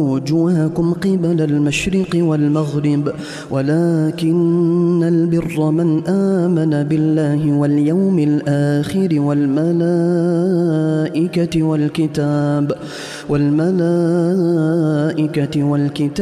وجوهكم قبل المشرق والمغرب ولكن البر من آمن بالله واليوم الآخر والملائكة والكتاب